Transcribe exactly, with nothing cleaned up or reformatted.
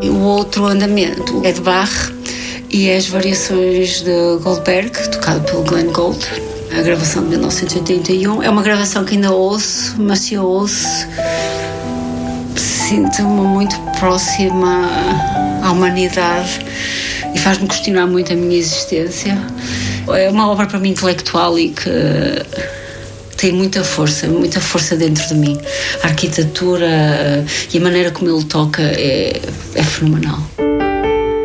O outro andamento é de Bach e é as variações de Goldberg, tocado pelo Glenn Gould. A gravação de mil novecentos e oitenta e um é uma gravação que ainda ouço, mas se eu ouço, sinto-me muito próxima à humanidade e faz-me questionar muito a minha existência. É uma obra para mim intelectual e que tem muita força, muita força dentro de mim. A arquitetura e a maneira como ele toca é, é fenomenal.